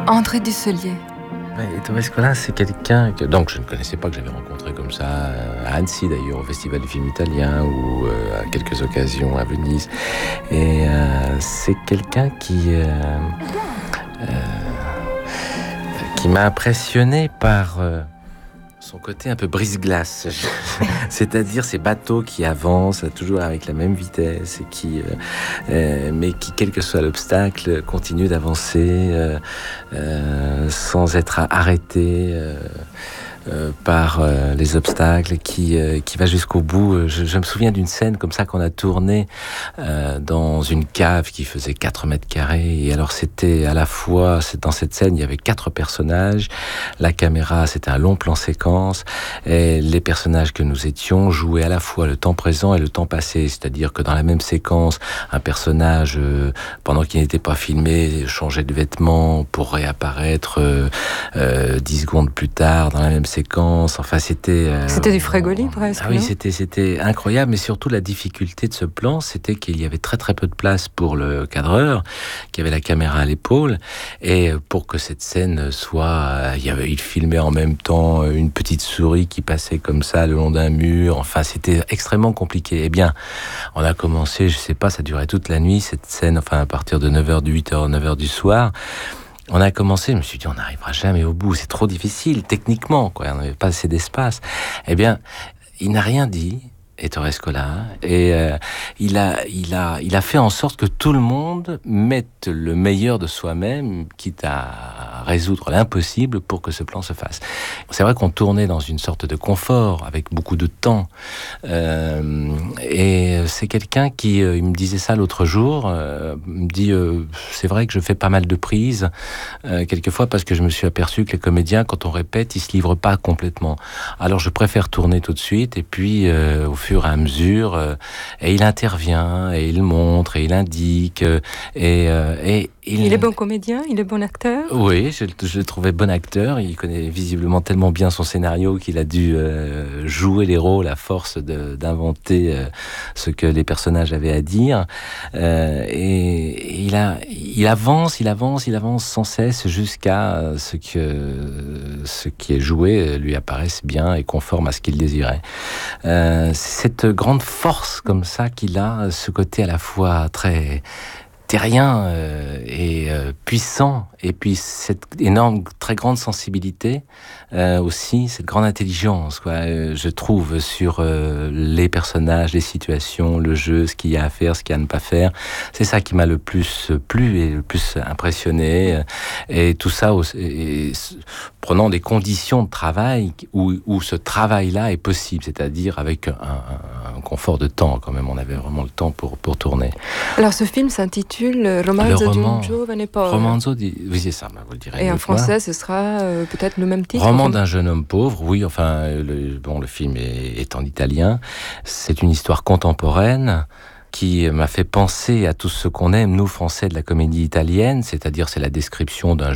André Dussolier. Ettore Scola, c'est quelqu'un que donc je ne connaissais pas, que j'avais rencontré comme ça à Annecy d'ailleurs, au Festival du film italien ou à quelques occasions à Venise. Et c'est quelqu'un qui m'a impressionné par son côté un peu brise-glace, c'est-à-dire ces bateaux qui avancent toujours avec la même vitesse et mais qui, quel que soit l'obstacle, continuent d'avancer sans être arrêtés par les obstacles, qui va jusqu'au bout. Je me souviens d'une scène comme ça qu'on a tournée dans une cave qui faisait 4 mètres carrés. Et alors c'était à la fois, dans cette scène, il y avait 4 personnages. La caméra, c'était un long plan séquence. Et les personnages que nous étions jouaient à la fois le temps présent et le temps passé. C'est-à-dire que dans la même séquence, un personnage, pendant qu'il n'était pas filmé, changeait de vêtements pour réapparaître 10 secondes plus tard dans la même séquence. Enfin, c'était du Frégoli presque. Ah oui, c'était incroyable, mais surtout la difficulté de ce plan, c'était qu'il y avait très très peu de place pour le cadreur, qui avait la caméra à l'épaule, et pour que cette scène soit, il filmait en même temps une petite souris qui passait comme ça le long d'un mur. Enfin, c'était extrêmement compliqué. Eh bien, on a commencé, je sais pas, ça durait toute la nuit cette scène. Enfin, à partir de 9h, de 8h, 9h du soir. On a commencé, je me suis dit, on n'arrivera jamais au bout, c'est trop difficile, techniquement, quoi. On n'avait pas assez d'espace. Eh bien, il n'a rien dit, Ettore Scola, et il a fait en sorte que tout le monde mette le meilleur de soi-même, quitte à résoudre l'impossible pour que ce plan se fasse. C'est vrai qu'on tournait dans une sorte de confort, avec beaucoup de temps, et c'est quelqu'un qui, il me disait ça l'autre jour, me dit, c'est vrai que je fais pas mal de prises, quelquefois parce que je me suis aperçu que les comédiens, quand on répète, ils se livrent pas complètement. Alors je préfère tourner tout de suite, et puis au fur et à mesure, et il intervient, et il montre, et il indique, et il est bon comédien, il est bon acteur. Oui, je le trouvais bon acteur. Il connaît visiblement tellement bien son scénario qu'il a dû jouer les rôles à force d'inventer ce que les personnages avaient à dire. Et il avance sans cesse jusqu'à ce qui est joué lui apparaisse bien et conforme à ce qu'il désirait. Cette grande force comme ça qu'il a, ce côté à la fois très terrien et puissant, et puis cette énorme, très grande sensibilité aussi, cette grande intelligence, quoi, je trouve, sur les personnages, les situations, le jeu, ce qu'il y a à faire, ce qu'il y a à ne pas faire. C'est ça qui m'a le plus plu et le plus impressionné, et tout ça prenant des conditions de travail où ce travail-là est possible, c'est-à-dire avec un confort de temps quand même. On avait vraiment le temps pour tourner. Alors ce film s'intitule Romanzo di un giovane povero. Romanzo di... Oui, c'est ça, vous le direz. Et en français, ce sera peut-être le même titre. Roman d'un jeune homme pauvre, oui, enfin, le film est en italien. C'est une histoire contemporaine qui m'a fait penser à tout ce qu'on aime, nous, Français, de la comédie italienne, c'est-à-dire c'est la description d'un